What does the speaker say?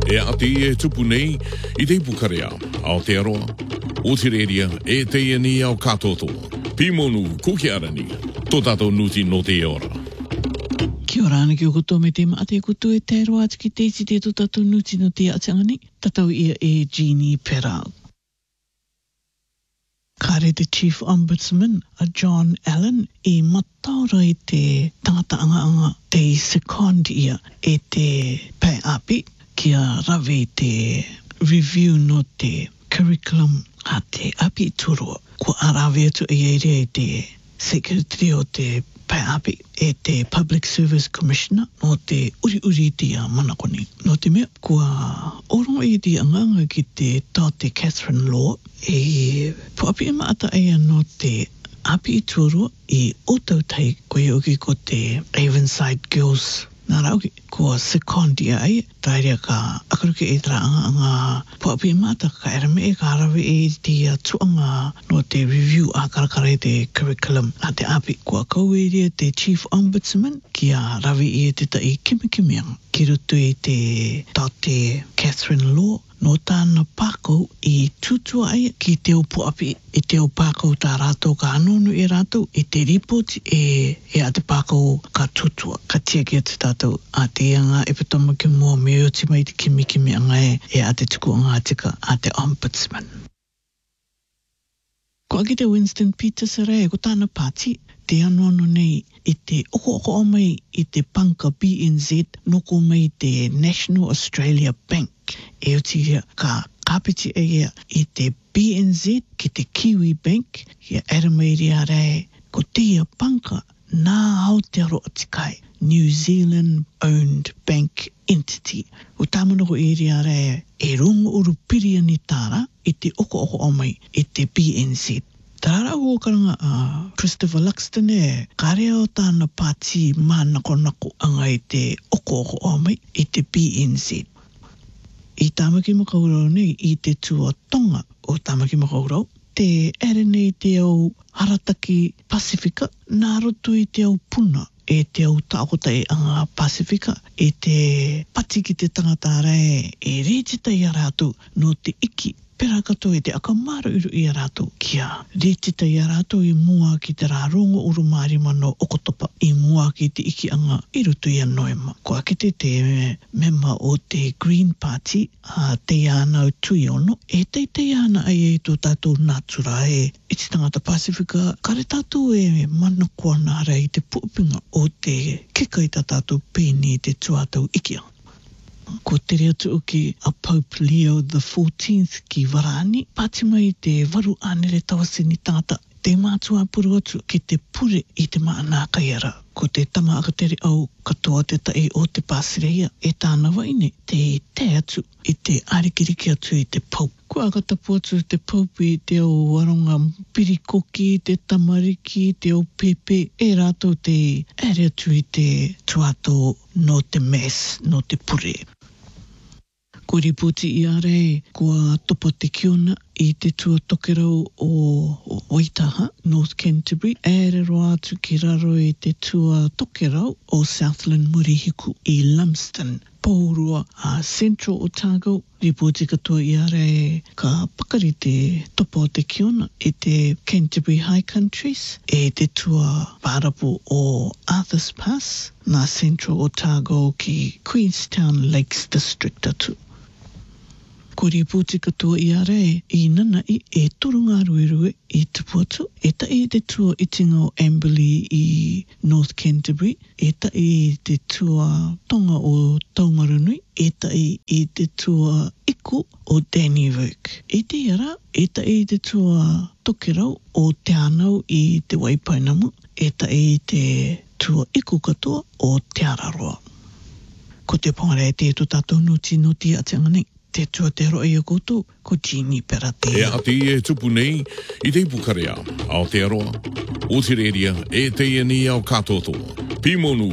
E ati e tupu nei, I te pukarea, Aotearoa, Otireria, e te ni au katotoa. Pimonu, kukiarani, tō tātou nuti no te ora. Kia ora ana ki o koto me te maate koto e te roa ati ki te iti te tō tātou nuti no te atangani, tātou ia e Jeannie Perrell. Kare te Chief Ombudsman, a John Allen, I mataura I te tangata anga te second ia e te pai api, kia rawe te review no te curriculum a te api turua. Ko arawe atu e te secretary o te pai api e te Public Service Commissioner no te uri te manakoni. No te mea, kua oro e te anganga ki te tate Catherine Law e puapi e maata ea no te api turua I otautai koe oki ko te Avonside Girls. Nā rauki, kua secondia ai, tairea ka akaruke e tera anga puapi mata ka erame e ka arawe e te tuanga no te review a karakare te curriculum a te api. Kua kaueria te Chief Ombudsman kia rawe e te tai kimikimianga ki rutu e te tate Catherine Law no tāna pākau I tutua ai ki te o puapi e te o pākau tā rātou ka anonu e rātou e te ripoti e a te pākau ka tutua ka tia ki a te tātou a te anga e patama ki mua me o te mai te kimikimi anga e a te tuku anga atika a te Ombudsman. Ko ake te Winston Peters rea ko tāna pāti te anono nei I te oko o mai I te panka BNZ noko mai te National Australia Bank e o tia ka kapiti e ia I te BNZ ki te Kiwi Bank ia erameri a rei ko tia panka nā Aotearoa tikai New Zealand owned bank entity o tāmanoko e ria rei e rongo uru piria ni tāra I te oko o mai I te BNZ. Tarara o karanga Christopher Luxton e karea o tāna pāti mānako anga I te oko o mai I te BNZ. I tāmaki makaurau nei I te tua tonga o tāmaki makaurau, te ere nei te au Harataki Pasifika, nā roto I te au puna e te au tākota e anga Pasifika, e te pati ki te tangata rai e rejita I a rātou no te iki. Pera kato e te akamara uru I a rātou kia. Rejita I a rātou I mua ki te rārongo uru marima no okotopa I mua ki te iki anga I rutu I a noema. Ko ake te member o te Green Party a te ana o Tuiono e te ana ai e tō tātou nātura e te tangata Pasifika kare tātou e manakua nā rei te puupinga o te kika I tā tātou pēni te tuatau ikia. Ko te rea tu ki a Pope Leo the 14th ki Warani, pāti mai te waru anere tawase ni tangata, te mātua puru atu ki te pure I te maana kaiara. Ko te tama akatere au katoa te tai o te Pasireia e tāna waine te atu I te arikiriki atu I te Pope. Ko akatapu atu te Pope I te au waronga pirikoki, te tamariki, te au pepe, e rātou te ere atu I te tuato no te Mass, no te pure. Ko ripoti I a rei, kua topa te kiona I te tua tokerau o Waitaha, North Canterbury, ere roa atu ki raro I te tua tokerau o Southland Murihiku I Lumsden, Pōrua a Central Otago, ripoti katoa I a rei ka pakari te topa o te kiona I te Canterbury High Countries, e te tua parapo o Arthur's Pass, na Central Otago ki Queenstown Lakes District atu. Ko ripoti katoa I a rei I nana e turunga ruerue I tupu atu, e tai te tua itinga o Amberley I North Canterbury, e tai te tua tonga o Taumarunui, e tai te tua iku o Dannevirke. E te iara, e tai te tua tokerau o Te Anau I te Waipainamu, e tai te tua iku katoa o Te Araroa. Ko te pongare te tō tātou nuti ati anga nei. Te tua te roa I a koutou, ko Jeannie Perrell. E ati e tupu nei, I te pukarea, Aotearoa, Otireria, e te ni au katotoa. Pimonu,